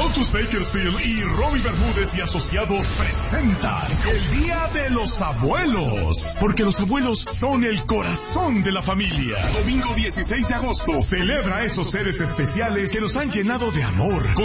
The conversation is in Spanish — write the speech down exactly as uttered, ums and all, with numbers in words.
Lotus Bakersfield y Romy Bermúdez y Asociados presentan el Día de los Abuelos, porque los abuelos son el corazón de la familia. Domingo dieciséis de agosto, celebra a esos seres especiales que nos han llenado de amor,